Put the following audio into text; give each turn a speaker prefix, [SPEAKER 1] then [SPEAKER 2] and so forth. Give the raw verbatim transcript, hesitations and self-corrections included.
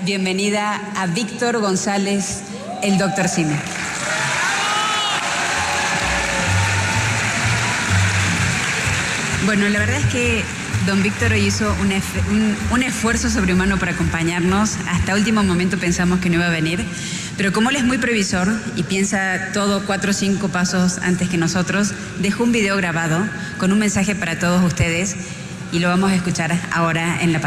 [SPEAKER 1] bienvenida a Víctor González, el doctor Simi. Bueno, la verdad es que don Víctor hoy hizo un, un, un esfuerzo sobrehumano para acompañarnos. Hasta último momento pensamos que no iba a venir, pero como él es muy previsor y piensa todo cuatro o cinco pasos antes que nosotros, dejó un video grabado con un mensaje para todos ustedes y lo vamos a escuchar ahora en la pantalla.